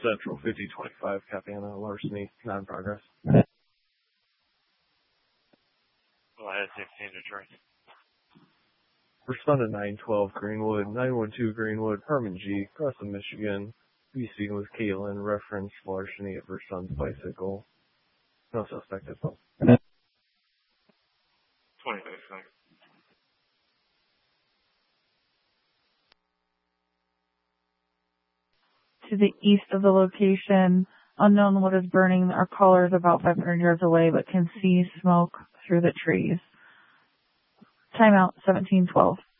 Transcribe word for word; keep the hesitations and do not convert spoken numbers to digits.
Central fifty twenty-five, Capiana, larceny, non-progress. Go ahead, sixteen Detroit. Responded nine twelve Greenwood, nine one two Greenwood, Herman G, Crescent, Michigan. Be speaking with Caitlin, reference larceny of her son's bicycle. No suspect at all. twenty-six, thanks. To the east of the location, unknown what is burning. Our caller is about five hundred yards away, but can see smoke through the trees. Timeout, seventeen twelve.